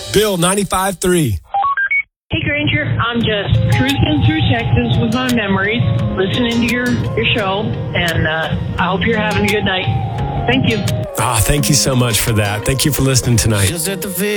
Bill, 95.3. Hey, Granger, I'm just cruising through Texas with my memories, listening to your show, and I hope you're having a good night. Thank you. Thank you so much for that. Thank you for listening tonight.